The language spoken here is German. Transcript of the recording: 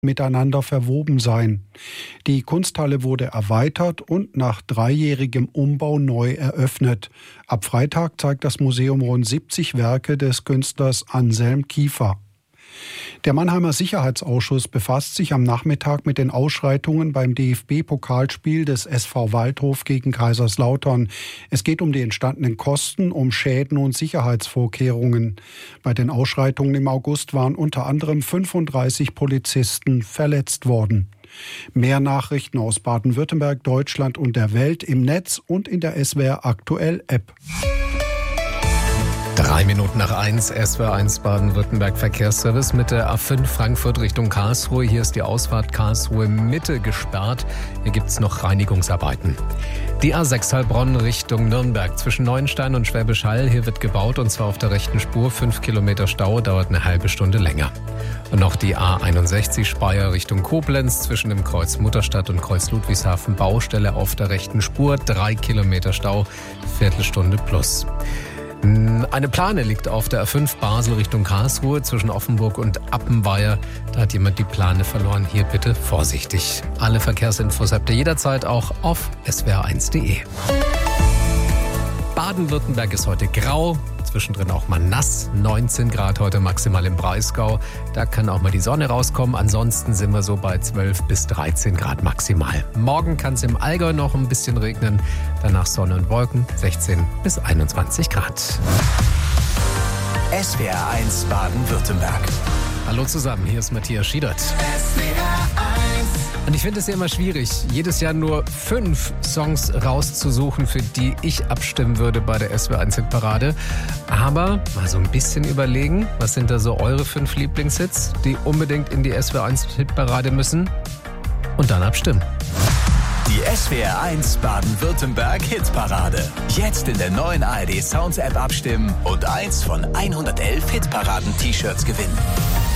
miteinander verwoben seien. Die Kunsthalle wurde erweitert und nach 3-jährigem Umbau neu eröffnet. Ab Freitag zeigt das Museum rund 70 Werke des Künstlers Anselm Kiefer. Der Mannheimer Sicherheitsausschuss befasst sich am Nachmittag mit den Ausschreitungen beim DFB-Pokalspiel des SV Waldhof gegen Kaiserslautern. Es geht um die entstandenen Kosten, um Schäden und Sicherheitsvorkehrungen. Bei den Ausschreitungen im August waren unter anderem 35 Polizisten verletzt worden. Mehr Nachrichten aus Baden-Württemberg, Deutschland und der Welt im Netz und in der SWR Aktuell App. 1:03, SWR1 Baden-Württemberg Verkehrsservice mit der A5 Frankfurt Richtung Karlsruhe. Hier ist die Ausfahrt Karlsruhe Mitte gesperrt. Hier gibt es noch Reinigungsarbeiten. Die A6 Heilbronn Richtung Nürnberg zwischen Neuenstein und Schwäbisch Hall. Hier wird gebaut und zwar auf der rechten Spur. 5 Kilometer Stau, dauert eine halbe Stunde länger. Und noch die A61 Speyer Richtung Koblenz zwischen dem Kreuz Mutterstadt und Kreuz Ludwigshafen. Baustelle auf der rechten Spur. 3 Kilometer Stau, Viertelstunde plus. Eine Plane liegt auf der A5 Basel Richtung Karlsruhe zwischen Offenburg und Appenweier. Da hat jemand die Plane verloren. Hier bitte vorsichtig. Alle Verkehrsinfos habt ihr jederzeit auch auf swr1.de. Baden-Württemberg ist heute grau, zwischendrin auch mal nass. 19 Grad heute maximal im Breisgau. Da kann auch mal die Sonne rauskommen. Ansonsten sind wir so bei 12 bis 13 Grad maximal. Morgen kann es im Allgäu noch ein bisschen regnen. Danach Sonne und Wolken, 16 bis 21 Grad. SWR1 Baden-Württemberg. Hallo zusammen, hier ist Matthias Schiedert. Und ich finde es ja immer schwierig, jedes Jahr nur 5 Songs rauszusuchen, für die ich abstimmen würde bei der SWR1-Hitparade. Aber mal so ein bisschen überlegen, was sind da so eure 5 Lieblingshits, die unbedingt in die SWR1-Hitparade müssen? Und dann abstimmen. Die SWR1 Baden-Württemberg Hitparade. Jetzt in der neuen ARD Sounds App abstimmen und eins von 111 Hitparaden-T-Shirts gewinnen.